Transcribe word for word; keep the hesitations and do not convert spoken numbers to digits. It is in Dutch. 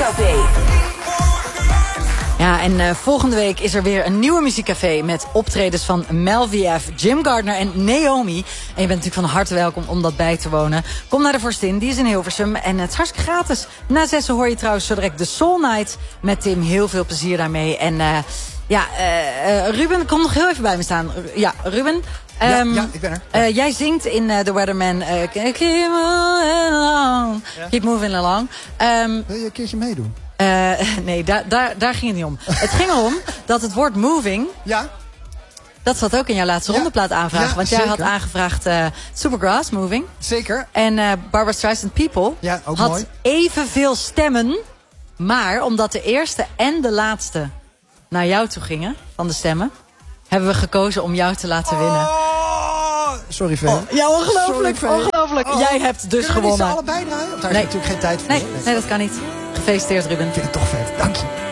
Muziekcafé. Ja, en uh, volgende week is er weer een nieuwe muziekcafé met optredens van Mel V F, Jim Gardner en Naomi. En je bent natuurlijk van harte welkom om dat bij te wonen. Kom naar de Vorstin, die is in Hilversum en het is hartstikke gratis. Na zessen hoor je trouwens zo direct de Soul Night met Tim. Heel veel plezier daarmee. En uh, ja, uh, uh, Ruben, kom nog heel even bij me staan. Ja, Ruben. Um, ja, ja, ik ben er. Ja. Uh, jij zingt in uh, The Weatherman uh, Keep moving along. Ja. Keep moving along. Um, Wil je een keertje meedoen? Uh, nee, daar, daar, daar ging het niet om. Het ging erom dat het woord moving... Ja. Dat zat ook in jouw laatste ja. rondeplaat aanvraag. Ja, want jij zeker. had aangevraagd uh, Supergrass, Moving. Zeker. En uh, Barbra Streisand, People. Ja, ook had mooi. evenveel stemmen. Maar omdat de eerste en de laatste naar jou toe gingen, van de stemmen, hebben we gekozen om jou te laten winnen. Oh, sorry, Vee. Oh, ja, ongelooflijk. Sorry, ongelooflijk. Oh. Jij hebt dus Kunnen gewonnen. Kunnen we allebei draaien? Of daar nee. is natuurlijk geen tijd voor. Nee, nee, dat kan niet. Gefeliciteerd, Ruben. Ik vind het toch vet. Dank je.